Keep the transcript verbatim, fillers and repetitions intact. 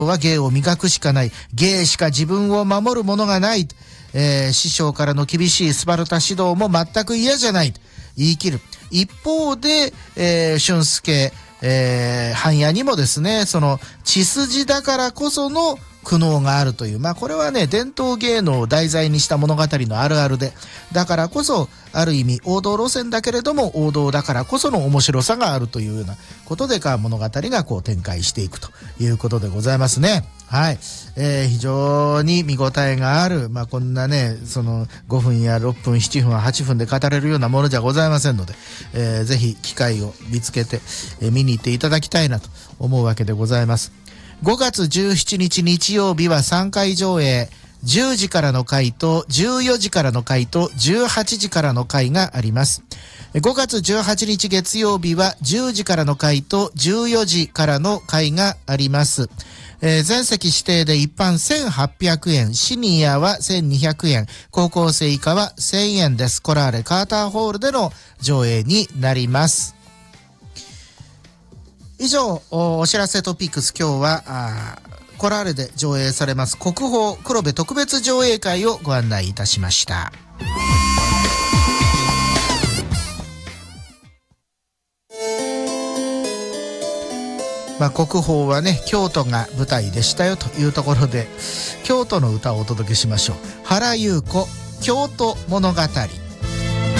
は芸を磨くしかない。芸しか自分を守るものがない。えー、師匠からの厳しいスパルタ指導も全く嫌じゃない。言い切る。一方で、えー、俊介、えー、般若にもですね、その血筋だからこその苦悩があるという、まあこれはね、伝統芸能を題材にした物語のあるあるで、だからこそある意味王道路線だけれども王道だからこその面白さがあるというようなことでか物語がこう展開していくということでございますね。はい、えー、非常に見応えがある、まあこんなね、そのごふんやろっぷん、ななふん、はっぷんで語れるようなものじゃございませんので、えー、ぜひ機会を見つけて、えー、見に行っていただきたいなと思うわけでございます。ごがつじゅうしちにち日曜日はさんかい上映、じゅうじからの回とじゅうよじからの回とじゅうはちじからの回があります。ごがつじゅうはちにち月曜日はじゅうじからの回とじゅうよじからの回があります。えー、全席指定で一般せんはっぴゃくえん、シニアはせんにひゃくえん、高校生以下はせんえんです。コラーレカーターホールでの上映になります。以上 お, お知らせトピックス、今日はあコラーレで上映されます国宝黒部特別上映会をご案内いたしました。まあ、国宝はね、京都が舞台でしたよというところで、京都の歌をお届けしましょう。原優子、京都物語。